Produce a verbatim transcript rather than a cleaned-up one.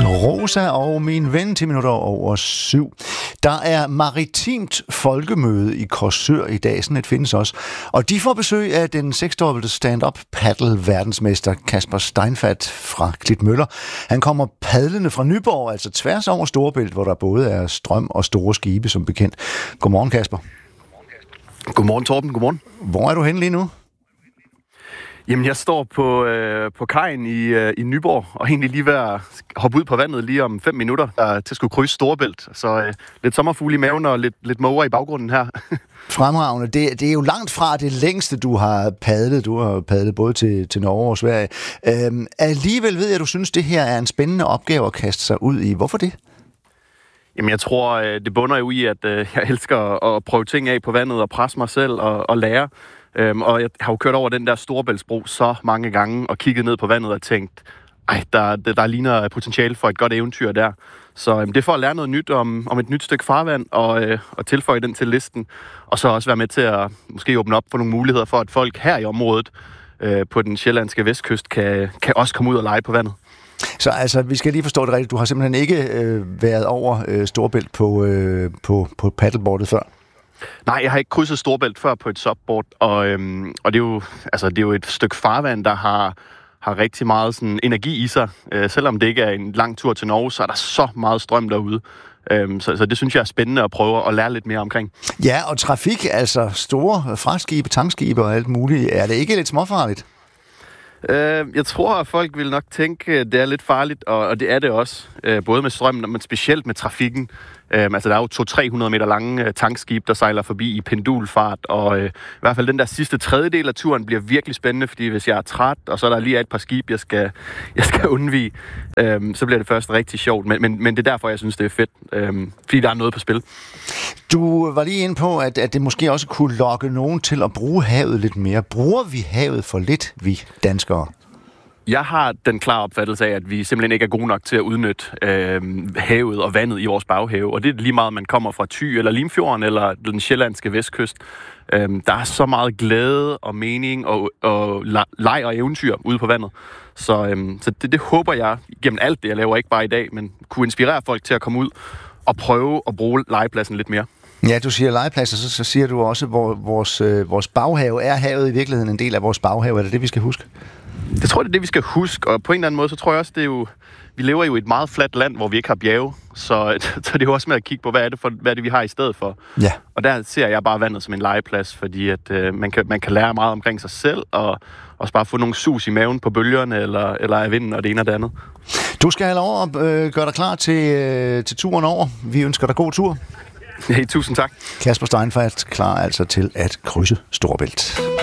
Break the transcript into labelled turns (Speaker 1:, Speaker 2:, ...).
Speaker 1: Rosa og min ven ti minutter over syv. Der er maritimt folkemøde i Korsør i dag, sådan et findes også. Og de får besøg af den seksdobbelte stand-up paddle verdensmester Kasper Steinfath fra Klitmøller. Han kommer padlende fra Nyborg, altså tværs over Storebælt, hvor der både er strøm og store skibe som bekendt. Godmorgen, Kasper.
Speaker 2: Godmorgen, Torben. Godmorgen.
Speaker 1: Hvor er du henne lige nu?
Speaker 2: Jamen, jeg står på, øh, på kajen i, øh, i Nyborg, og egentlig lige ved at hoppe ud på vandet lige om fem minutter, der til at skulle krydse Storebælt. Så øh, lidt sommerfugle i maven og lidt, lidt måger i baggrunden her.
Speaker 1: Fremragende. Det, det er jo langt fra det længste, du har padlet. Du har padlet både til, til Norge og Sverige. Øhm, alligevel ved jeg, at du synes, det her er en spændende opgave at kaste sig ud i. Hvorfor det?
Speaker 2: Jamen, jeg tror, det bunder jo i, at øh, jeg elsker at prøve ting af på vandet og presse mig selv og, og lære. Øhm, og jeg har jo kørt over den der Storebæltsbro så mange gange og kigget ned på vandet og tænkt, ej, der, der, der ligner potentiale for et godt eventyr der. Så øhm, det er for at lære noget nyt om, om et nyt stykke farvand og, øh, og tilføje den til listen. Og så også være med til at måske åbne op for nogle muligheder for, at folk her i området øh, på den sjællandske vestkyst kan, kan også komme ud og lege på vandet.
Speaker 1: Så altså, vi skal lige forstå det rigtigt. Du har simpelthen ikke øh, været over øh, Storebælt på, øh, på, på paddleboardet før?
Speaker 2: Nej, jeg har ikke krydset Storebælt før på et subboard, og, øhm, og det, er jo, altså, det er jo et stykke farvand, der har, har rigtig meget sådan, energi i sig. Øh, selvom det ikke er en lang tur til Norge, så er der så meget strøm derude. Øhm, så, så det synes jeg er spændende at prøve at lære lidt mere omkring.
Speaker 1: Ja, og trafik, altså store fragtskibe, tankskibe og alt muligt, er det ikke lidt småfarligt?
Speaker 2: Øh, jeg tror, at folk vil nok tænke, at det er lidt farligt, og, og det er det også. Øh, både med strømmen, men specielt med trafikken. Øh, altså, der er jo to til tre hundrede meter lange øh, tankskib, der sejler forbi i pendulfart, og øh, i hvert fald den der sidste tredjedel af turen bliver virkelig spændende, fordi hvis jeg er træt, og så er der lige et par skib, jeg skal, jeg skal undvige, øh, så bliver det først rigtig sjovt. Men, men, men det er derfor, jeg synes, det er fedt, øh, fordi der er noget på spil.
Speaker 1: Du var lige inde på, at, at det måske også kunne lokke nogen til at bruge havet lidt mere. Bruger vi havet for lidt, vi danskere?
Speaker 2: Jeg har den klare opfattelse af, at vi simpelthen ikke er gode nok til at udnytte øh, havet og vandet i vores baghave. Og det er lige meget, man kommer fra Thy eller Limfjorden eller den sjællandske vestkyst. Øh, der er så meget glæde og mening og, og leg og eventyr ude på vandet. Så, øh, så det, det håber jeg, gennem alt det, jeg laver, ikke bare i dag, men kunne inspirere folk til at komme ud og prøve at bruge legepladsen lidt mere.
Speaker 1: Ja, du siger legepladser, så, så siger du også, at vores, øh, vores baghave er havet i virkeligheden en del af vores baghave. Er det det, vi skal huske?
Speaker 2: Det tror jeg, det er det, vi skal huske, og på en eller anden måde, så tror jeg også, det er jo, vi lever jo i et meget fladt land, hvor vi ikke har bjerge, så, så det er jo også med at kigge på, hvad er det, for, hvad er det vi har i stedet for.
Speaker 1: Ja.
Speaker 2: Og der ser jeg bare vandet som en legeplads, fordi at, øh, man, kan, man kan lære meget omkring sig selv, og også bare få nogle sus i maven på bølgerne, eller, eller af vinden, og det ene og det andet.
Speaker 1: Du skal have lov at øh, gøre dig klar til, øh, til turen over. Vi ønsker dig god tur.
Speaker 2: Hey, tusind tak.
Speaker 1: Kasper Steinfath klar altså til at krydse Storebælt.